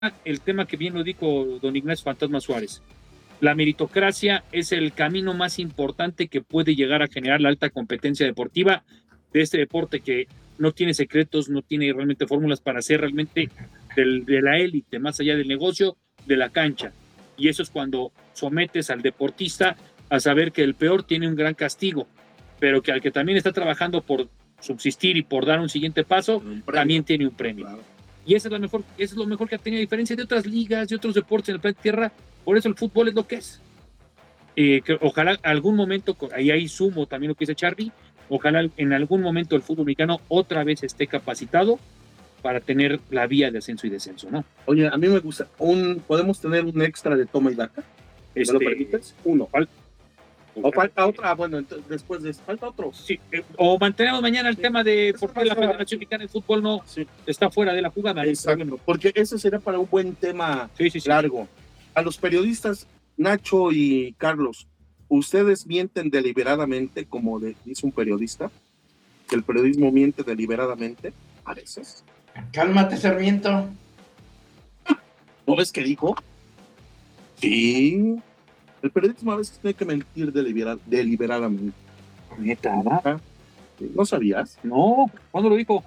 el tema que bien lo dijo don Ignacio Fantasma Suárez. La meritocracia es el camino más importante que puede llegar a generar la alta competencia deportiva de este deporte que no tiene secretos, no tiene realmente fórmulas para ser realmente de la élite, más allá del negocio, de la cancha. Y eso es cuando sometes al deportista a saber que el peor tiene un gran castigo, pero que al que también está trabajando por subsistir y por dar un siguiente paso, también tiene un premio. Claro. Y eso es lo mejor que ha tenido, a diferencia de otras ligas, de otros deportes en el planeta Tierra. Por eso el fútbol es lo que es. Que ojalá algún momento, ahí sumo también lo que dice Charlie, ojalá en algún momento el fútbol mexicano otra vez esté capacitado para tener la vía de ascenso y descenso, ¿no? Oye, a mí me gusta, ¿podemos tener un extra de toma y daca? ¿Me lo permites? Uno. O falta otra, bueno, entonces, después de eso, falta otro. Sí, o mantenemos mañana el tema de por qué la Federación Mexicana de Fútbol no está fuera de la jugada. Exacto, porque ese será para un buen tema largo. A los periodistas, Nacho y Carlos, ¿ustedes mienten deliberadamente, como dice un periodista? ¿Que el periodismo miente deliberadamente? A veces. Cálmate, Sarmiento. ¿No ves qué dijo? Sí. El periodismo a veces tiene que mentir deliberadamente. ¿Neta? ¿No sabías? No, ¿cuándo lo dijo?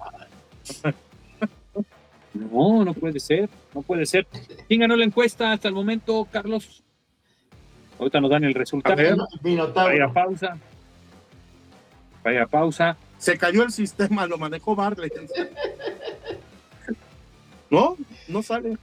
No puede ser, no puede ser. ¿Quién ganó la encuesta hasta el momento, Carlos? Ahorita nos dan el resultado. A ver, Vaya pausa. Se cayó el sistema, lo manejó Barley. No sale.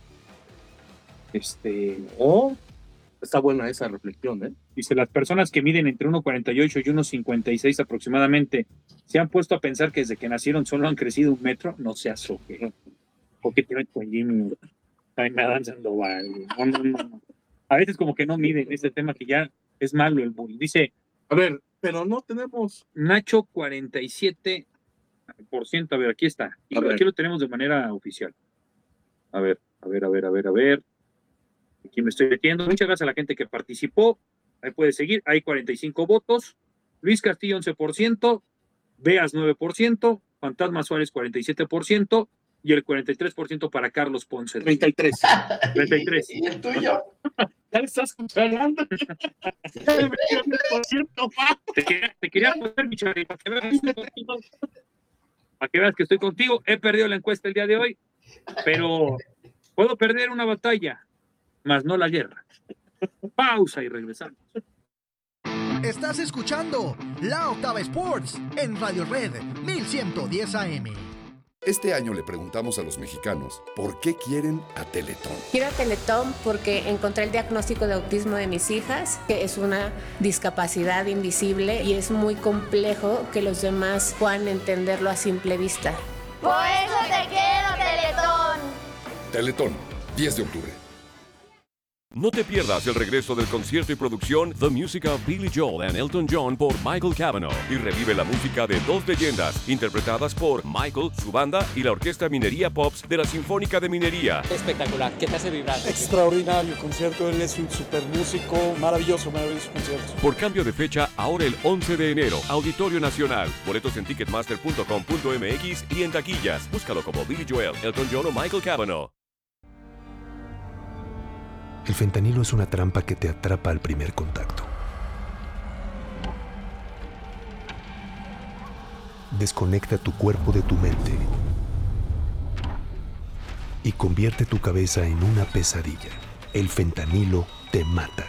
Oh. Está buena esa reflexión, ¿eh? Dice, las personas que miden entre 1,48 y 1,56 aproximadamente, ¿se han puesto a pensar que desde que nacieron solo han crecido 1 metro? No seas ojero. ¿Por qué te ves con Jimmy? Ay, me dan Sandoval. No. A veces como que no miden este tema, que ya es malo el bullying. Dice, a ver, pero no tenemos... Nacho, 47%. A ver, aquí está. Aquí lo tenemos de manera oficial. A ver. Aquí me estoy metiendo. Muchas gracias a la gente que participó. Ahí puede seguir. Hay 45 votos. Luis Castillo, 11%. Beas, 9%. Fantasma Suárez, 47%. Y el 43% para Carlos Ponce. 33. ¿Y el tuyo? Ya le estás escuchando. Te quería poner, mi Charlie, para que veas que estoy contigo. He perdido la encuesta el día de hoy, pero puedo perder una batalla, más no la guerra. Pausa y regresamos. Estás escuchando La Octava Sports en Radio Red 1110 AM. Este año le preguntamos a los mexicanos por qué quieren a Teletón. Quiero a Teletón porque encontré el diagnóstico de autismo de mis hijas, que es una discapacidad invisible y es muy complejo que los demás puedan entenderlo a simple vista. Por eso te quiero, Teletón. Teletón, 10 de octubre. No te pierdas el regreso del concierto y producción The Music of Billy Joel and Elton John por Michael Cavanaugh y revive la música de dos leyendas interpretadas por Michael, su banda y la Orquesta Minería Pops de la Sinfónica de Minería. Espectacular, ¿qué te hace vibrar? Extraordinario concierto, él es un super músico, maravilloso concierto. Por cambio de fecha, ahora el 11 de enero, Auditorio Nacional. Boletos en ticketmaster.com.mx y en taquillas. Búscalo como Billy Joel, Elton John o Michael Cavanaugh. El fentanilo es una trampa que te atrapa al primer contacto. Desconecta tu cuerpo de tu mente y convierte tu cabeza en una pesadilla. El fentanilo te mata.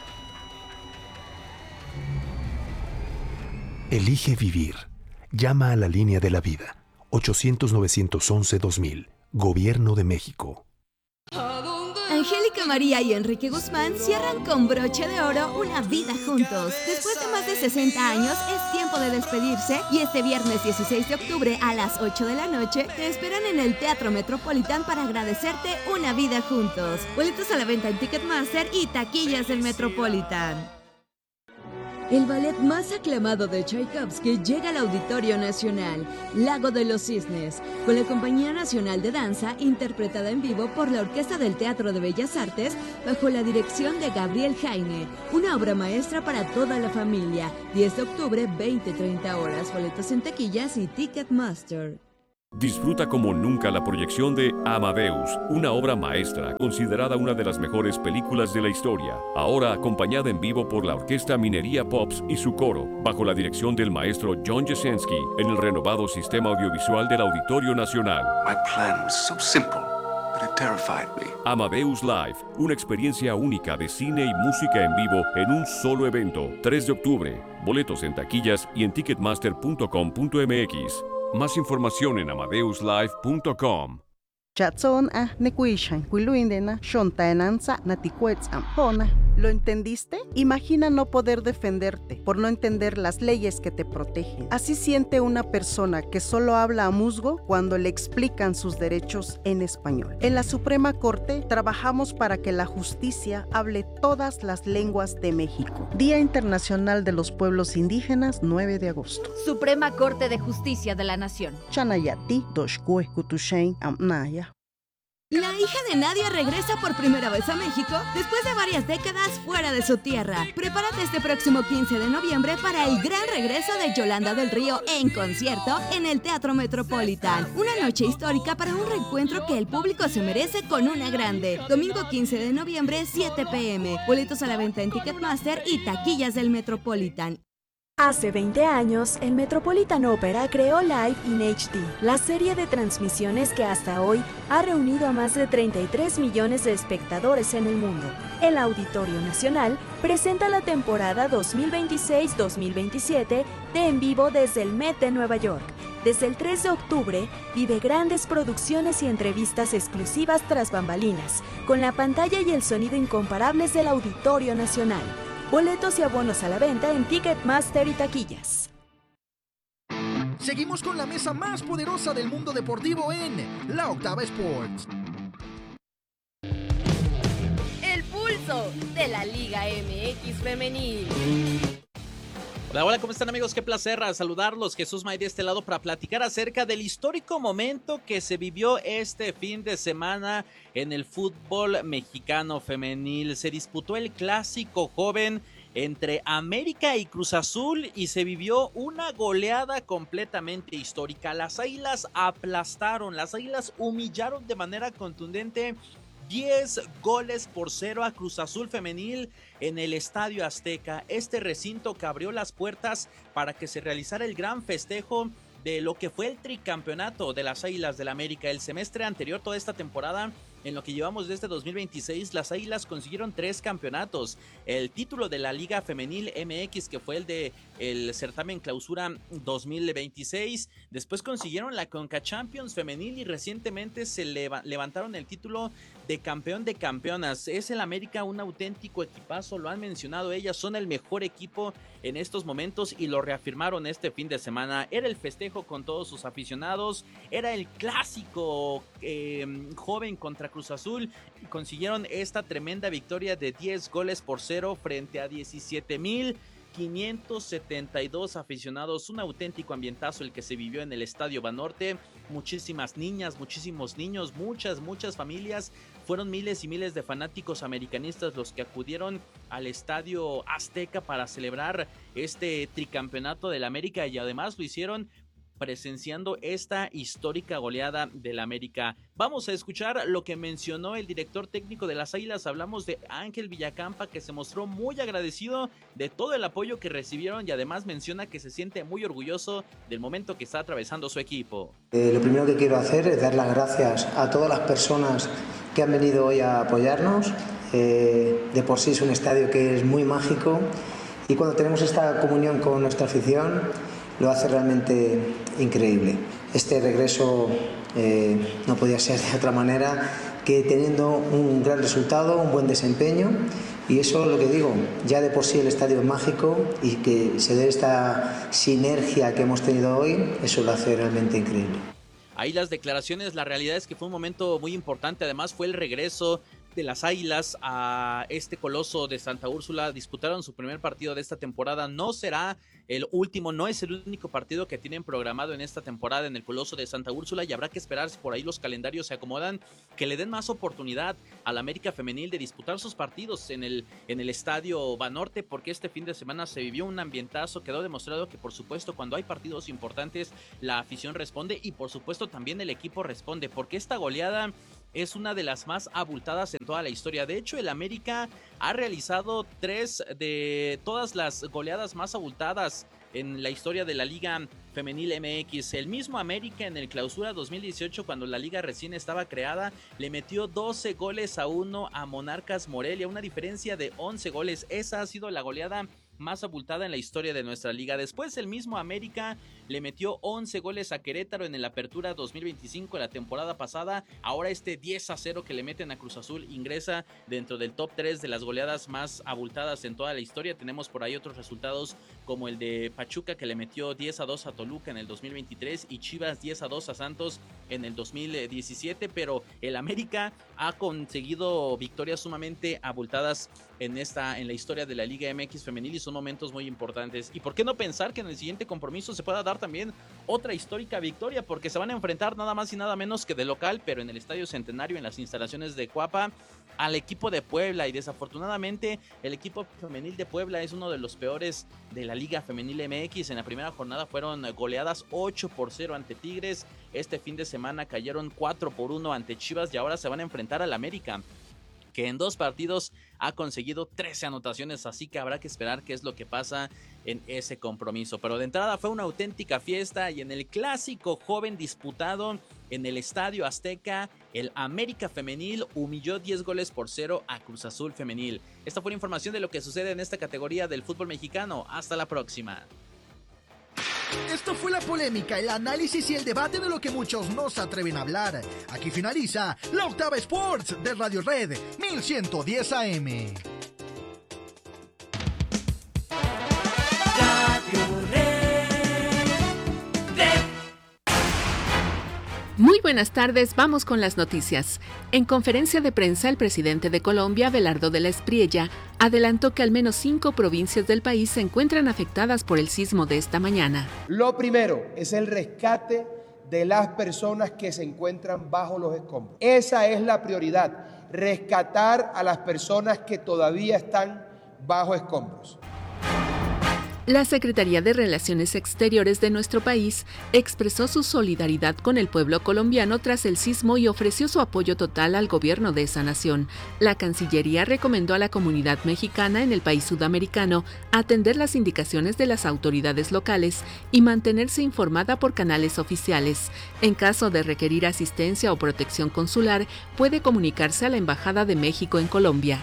Elige vivir. Llama a la línea de la vida. 800-911-2000. Gobierno de México. Angélica María y Enrique Guzmán cierran con broche de oro una vida juntos. Después de más de 60 años, es tiempo de despedirse y este viernes 16 de octubre a las 8 de la noche te esperan en el Teatro Metropolitan para agradecerte una vida juntos. Boletos a la venta en Ticketmaster y taquillas del Metropolitan. El ballet más aclamado de Tchaikovsky llega al Auditorio Nacional, Lago de los Cisnes, con la Compañía Nacional de Danza, interpretada en vivo por la Orquesta del Teatro de Bellas Artes, bajo la dirección de Gabriel Jaime. Una obra maestra para toda la familia. 10 de octubre, 20-30 horas. Boletos en taquillas y Ticketmaster. Disfruta como nunca la proyección de Amadeus, una obra maestra considerada una de las mejores películas de la historia, ahora acompañada en vivo por la Orquesta Minería Pops y su coro, bajo la dirección del maestro John Jasinski en el renovado sistema audiovisual del Auditorio Nacional. My plan was so simple, but it terrified me. Amadeus Live, una experiencia única de cine y música en vivo en un solo evento, 3 de octubre. Boletos en taquillas y en ticketmaster.com.mx. Más información en amadeuslive.com. Chatson nekuishan kuiluindena shontaenanza natikuetzam hona. ¿Lo entendiste? Imagina no poder defenderte por no entender las leyes que te protegen. Así siente una persona que solo habla a musgo cuando le explican sus derechos en español. En la Suprema Corte trabajamos para que la justicia hable todas las lenguas de México. Día Internacional de los Pueblos Indígenas, 9 de agosto. Suprema Corte de Justicia de la Nación. Chanayati doshkue kutushein amnaya. La hija de Nadia regresa por primera vez a México después de varias décadas fuera de su tierra. Prepárate este próximo 15 de noviembre para el gran regreso de Yolanda del Río en concierto en el Teatro Metropolitan. Una noche histórica para un reencuentro que el público se merece con una grande. Domingo 15 de noviembre, 7 p.m. Boletos a la venta en Ticketmaster y taquillas del Metropolitan. Hace 20 años, el Metropolitan Opera creó Live in HD, la serie de transmisiones que hasta hoy ha reunido a más de 33 millones de espectadores en el mundo. El Auditorio Nacional presenta la temporada 2026-2027 de En Vivo desde el Met de Nueva York. Desde el 3 de octubre, vive grandes producciones y entrevistas exclusivas tras bambalinas, con la pantalla y el sonido incomparables del Auditorio Nacional. Boletos y abonos a la venta en Ticketmaster y taquillas. Seguimos con la mesa más poderosa del mundo deportivo en La Octava Sports. El pulso de la Liga MX Femenil. Hola, hola, ¿cómo están, amigos? Qué placer saludarlos. Jesús May de este lado para platicar acerca del histórico momento que se vivió este fin de semana en el fútbol mexicano femenil. Se disputó el clásico joven entre América y Cruz Azul y se vivió una goleada completamente histórica. Las Águilas aplastaron, las Águilas humillaron de manera contundente 10-0 a Cruz Azul femenil en el Estadio Azteca, este recinto que abrió las puertas para que se realizara el gran festejo de lo que fue el tricampeonato de las Águilas del América. El semestre anterior, toda esta temporada, en lo que llevamos desde 2026, las Águilas consiguieron 3 campeonatos. El título de la Liga Femenil MX, que fue el de el certamen Clausura 2026. Después consiguieron la Conca Champions Femenil y recientemente se levantaron el título de campeón de campeonas. Es el América un auténtico equipazo, lo han mencionado ellas, son el mejor equipo en estos momentos y lo reafirmaron este fin de semana. Era el festejo con todos sus aficionados, era el clásico joven contra Cruz Azul y consiguieron esta tremenda victoria de 10-0 frente a 17,572 aficionados. Un auténtico ambientazo el que se vivió en el Estadio Banorte. Muchísimas niñas, muchísimos niños, muchas familias. Fueron miles y miles de fanáticos americanistas los que acudieron al Estadio Azteca para celebrar este tricampeonato del América y además lo hicieron presenciando esta histórica goleada del América. Vamos a escuchar lo que mencionó el director técnico de las Águilas. Hablamos de Ángel Villacampa, que se mostró muy agradecido de todo el apoyo que recibieron y además menciona que se siente muy orgulloso del momento que está atravesando su equipo. Lo primero que quiero hacer es dar las gracias a todas las personas que han venido hoy a apoyarnos. De por sí es un estadio que es muy mágico y cuando tenemos esta comunión con nuestra afición lo hace realmente increíble. Este regreso no podía ser de otra manera que teniendo un gran resultado, un buen desempeño, y eso es lo que digo, ya de por sí el estadio es mágico y que se dé esta sinergia que hemos tenido hoy, eso lo hace realmente increíble. Ahí las declaraciones, la realidad es que fue un momento muy importante, además fue el regreso de las Águilas a este Coloso de Santa Úrsula. Disputaron su primer partido de esta temporada. No será el último, no es el único partido que tienen programado en esta temporada en el Coloso de Santa Úrsula, y habrá que esperar si por ahí los calendarios se acomodan, que le den más oportunidad a la América Femenil de disputar sus partidos en el Estadio Banorte, porque este fin de semana se vivió un ambientazo. Quedó demostrado que, por supuesto, cuando hay partidos importantes, la afición responde, y por supuesto también el equipo responde, porque esta goleada es una de las más abultadas en toda la historia. De hecho, el América ha realizado 3 de todas las goleadas más abultadas en la historia de la Liga Femenil MX. El mismo América en el Clausura 2018, cuando la liga recién estaba creada, le metió 12-1 a Monarcas Morelia, una diferencia de 11 goles. Esa ha sido la goleada más abultada en la historia de nuestra liga. Después el mismo América le metió 11 goles a Querétaro en el Apertura 2025 la temporada pasada. Ahora este 10-0 que le meten a Cruz Azul ingresa dentro del top 3 de las goleadas más abultadas en toda la historia. Tenemos por ahí otros resultados como el de Pachuca, que le metió 10-2 a Toluca en el 2023, y Chivas 10-2 a Santos en el 2017, pero el América ha conseguido victorias sumamente abultadas en la historia de la Liga MX Femenil, y son momentos muy importantes. Y por qué no pensar que en el siguiente compromiso se pueda dar también otra histórica victoria, porque se van a enfrentar nada más y nada menos que de local, pero en el Estadio Centenario, en las instalaciones de Cuapa, al equipo de Puebla. Y desafortunadamente el equipo femenil de Puebla es uno de los peores de la Liga Femenil MX. En la primera jornada fueron goleadas 8-0 ante Tigres. Este fin de semana cayeron 4-1 ante Chivas, y ahora se van a enfrentar al América, que en 2 partidos ha conseguido 13 anotaciones, así que habrá que esperar qué es lo que pasa en ese compromiso. Pero de entrada fue una auténtica fiesta, y en el clásico joven disputado en el Estadio Azteca, el América Femenil humilló 10-0 a Cruz Azul Femenil. Esta fue la información de lo que sucede en esta categoría del fútbol mexicano. Hasta la próxima. Esto fue la polémica, el análisis y el debate de lo que muchos no se atreven a hablar. Aquí finaliza La Octava Sports de Radio Red 1110 AM. Radio Red. Muy buenas tardes, vamos con las noticias. En conferencia de prensa, el presidente de Colombia, Abelardo de la Espriella, adelantó que al menos 5 provincias del país se encuentran afectadas por el sismo de esta mañana. Lo primero es el rescate de las personas que se encuentran bajo los escombros. Esa es la prioridad, rescatar a las personas que todavía están bajo escombros. La Secretaría de Relaciones Exteriores de nuestro país expresó su solidaridad con el pueblo colombiano tras el sismo y ofreció su apoyo total al gobierno de esa nación. La Cancillería recomendó a la comunidad mexicana en el país sudamericano atender las indicaciones de las autoridades locales y mantenerse informada por canales oficiales. En caso de requerir asistencia o protección consular, puede comunicarse a la Embajada de México en Colombia.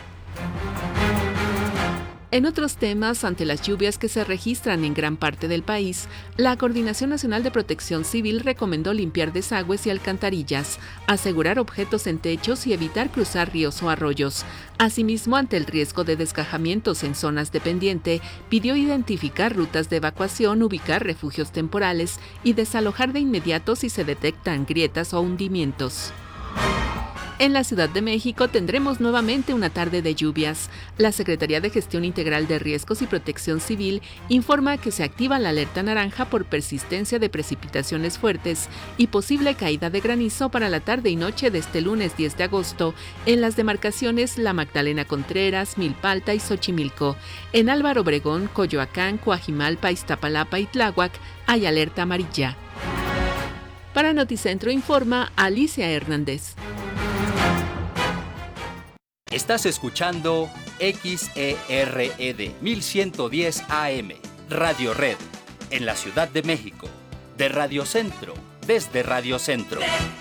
En otros temas, ante las lluvias que se registran en gran parte del país, la Coordinación Nacional de Protección Civil recomendó limpiar desagües y alcantarillas, asegurar objetos en techos y evitar cruzar ríos o arroyos. Asimismo, ante el riesgo de desgajamientos en zonas de pendiente, pidió identificar rutas de evacuación, ubicar refugios temporales y desalojar de inmediato si se detectan grietas o hundimientos. En la Ciudad de México tendremos nuevamente una tarde de lluvias. La Secretaría de Gestión Integral de Riesgos y Protección Civil informa que se activa la alerta naranja por persistencia de precipitaciones fuertes y posible caída de granizo para la tarde y noche de este lunes 10 de agosto en las demarcaciones La Magdalena Contreras, Milpalta y Xochimilco. En Álvaro Obregón, Coyoacán, Coajimalpa, Iztapalapa y Tláhuac hay alerta amarilla. Para Noticentro informa Alicia Hernández. Estás escuchando XERED 1110 AM, Radio Red, en la Ciudad de México, de Radio Centro, desde Radio Centro.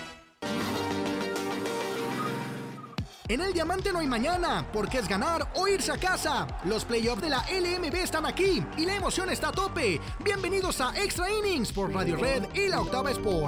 En el Diamante no hay mañana, porque es ganar o irse a casa. Los playoffs de la LMB están aquí y la emoción está a tope. Bienvenidos a Extra Innings por Radio Red y La Octava Sport.